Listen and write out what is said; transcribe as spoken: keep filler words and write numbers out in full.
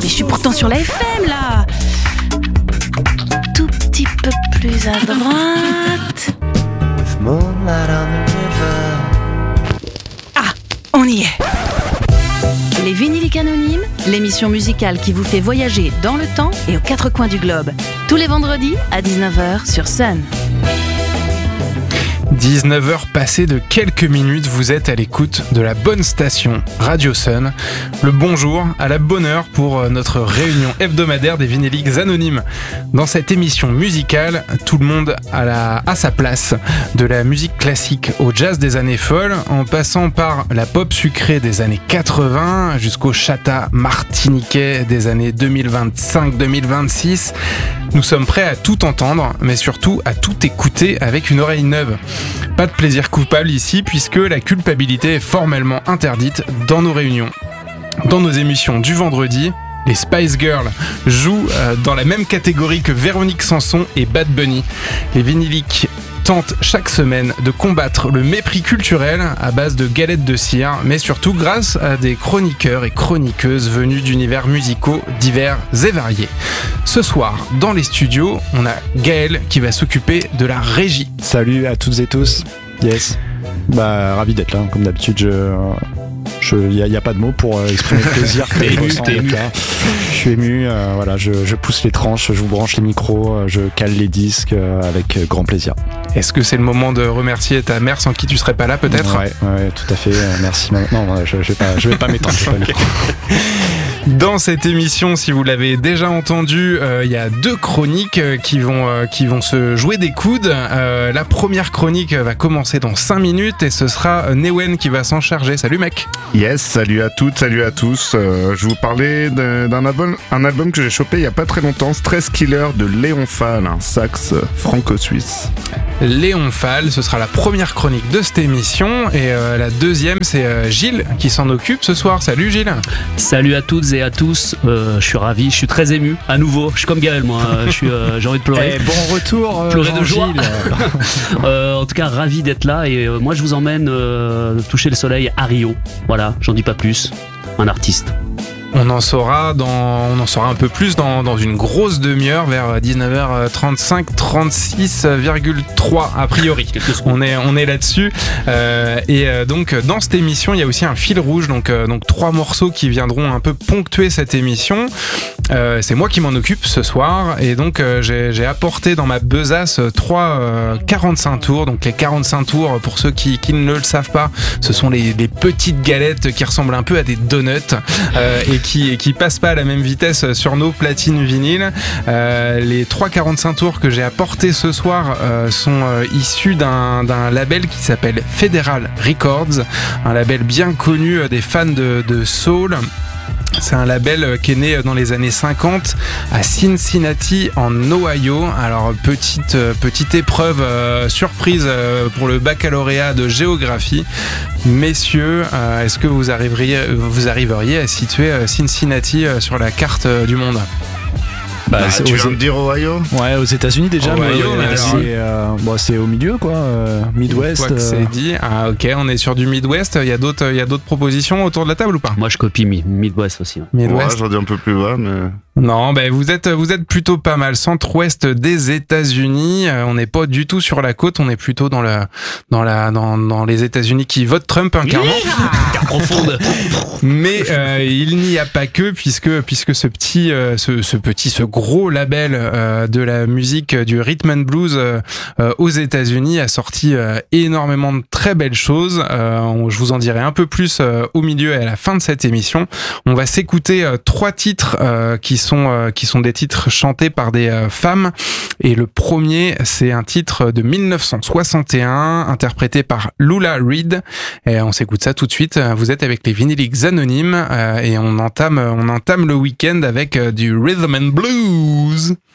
je suis pourtant sur la F M là. Tout petit peu plus à droite. Ah, on y est. Les Vinyliques Anonymes, l'émission musicale qui vous fait voyager dans le temps et aux quatre coins du globe. Tous les vendredis à dix-neuf heures sur Sun. dix-neuf heures passées de quelques minutes, vous êtes à l'écoute de la bonne station Radio Sun. Le bonjour à la bonne heure pour notre réunion hebdomadaire des Vinyliques Anonymes. Dans cette émission musicale, tout le monde a, la, a sa place. De la musique classique au jazz des années folles, en passant par la pop sucrée des années quatre-vingts jusqu'au chata martiniquais des années deux mille vingt-cinq deux mille vingt-six. Nous sommes prêts à tout entendre, mais surtout à tout écouter avec une oreille neuve. Pas de plaisir coupable ici, puisque la culpabilité est formellement interdite dans nos réunions. Dans nos émissions du vendredi, les Spice Girls jouent euh, dans la même catégorie que Véronique Sanson et Bad Bunny. Les Vinyliques tentent chaque semaine de combattre le mépris culturel à base de galettes de cire, mais surtout grâce à des chroniqueurs et chroniqueuses venus d'univers musicaux divers et variés. Ce soir, dans les studios, on a Gaël qui va s'occuper de la régie. Salut à toutes et tous. Yes. Bah, ravi d'être là, comme d'habitude. Je... Il n'y a, a pas de mots pour euh, exprimer le plaisir que je ressens d'être là. Je suis ému, euh, voilà, je, je pousse les tranches, je vous branche les micros, euh, je cale les disques euh, avec euh, grand plaisir. Est-ce que c'est le moment de remercier ta mère sans qui tu serais pas là peut-être ? Ouais, ouais, tout à fait, euh, merci. Non, ouais, je ne vais pas, je vais pas m'étendre. Je vais pas m'étendre. Dans cette émission, si vous l'avez déjà entendu, il euh, y a deux chroniques euh, qui, vont, euh, qui vont se jouer des coudes. Euh, la première chronique va commencer dans cinq minutes et ce sera euh, Newen qui va s'en charger. Salut mec. Yes, salut à toutes, salut à tous. Euh, je vais vous parler de, d'un album, un album que j'ai chopé il y a pas très longtemps, Stress Killer de Léon Fall, un sax franco-suisse. Léon Fall, ce sera la première chronique de cette émission et euh, la deuxième c'est euh, Gilles qui s'en occupe ce soir. Salut Gilles. Salut à toutes et à tous, euh, je suis ravi, je suis très ému, à nouveau, je suis comme Gaël moi, je suis, euh, j'ai envie de pleurer. Eh, bon retour, euh, pleurer de joie. euh, en tout cas ravi d'être là et euh, moi je vous emmène euh, toucher le soleil à Rio, voilà, j'en dis pas plus, un artiste. On en saura dans, on en saura un peu plus dans, dans une grosse demi-heure vers dix-neuf heures trente-cinq, trente-six virgule trois a priori. On est, on est là-dessus. Euh, et euh, donc dans cette émission, il y a aussi un fil rouge, donc, euh, donc trois morceaux qui viendront un peu ponctuer cette émission. Euh, c'est moi qui m'en occupe ce soir et donc euh, j'ai, j'ai apporté dans ma besace trois euh, quarante-cinq tours. Donc les quarante-cinq tours, pour ceux qui, qui ne le savent pas, ce sont les, les petites galettes qui ressemblent un peu à des donuts euh, et qui, qui passent pas à la même vitesse sur nos platines vinyles. Euh, les trois quarante-cinq tours que j'ai apportés ce soir euh, sont euh, issus d'un, d'un label qui s'appelle Federal Records, un label bien connu euh, des fans de, de soul. C'est un label qui est né dans les années cinquante à Cincinnati en Ohio. Alors petite petite épreuve euh, surprise euh, pour le baccalauréat de géographie. Messieurs, euh, est-ce que vous arriveriez vous arriveriez à situer Cincinnati euh, sur la carte euh, du monde ? Bah, bah, tu viens de dire Ohio ? Ouais, aux États-Unis déjà. Ohio, mais, mais c'est, euh, bon, c'est au milieu quoi, euh, Midwest. Quoi que c'est dit. Ah ok, on est sur du Midwest. Il y a d'autres, il y a d'autres propositions autour de la table ou pas ? Moi je copie Midwest aussi. Ouais. Midwest. Ouais, j'en dis un peu plus bas, mais. Non, ben vous êtes vous êtes plutôt pas mal centre-ouest des États-Unis. Euh, on n'est pas du tout sur la côte, on est plutôt dans la dans la dans dans les États-Unis qui votent Trump hein, clairement. Profonde. Mais euh, il n'y a pas que puisque puisque ce petit euh, ce, ce petit ce gros label euh, de la musique du rhythm and blues euh, euh, aux États-Unis a sorti euh, énormément de très belles choses. Euh, on, je vous en dirai un peu plus euh, au milieu et à la fin de cette émission. On va s'écouter euh, trois titres euh, qui sont euh, qui sont des titres chantés par des euh, femmes et le premier c'est un titre de dix-neuf cent soixante et un interprété par Lula Reed et on s'écoute ça tout de suite. Vous êtes avec les Vinyliques Anonymes euh, et on entame on entame le week-end avec euh, du rhythm and blues.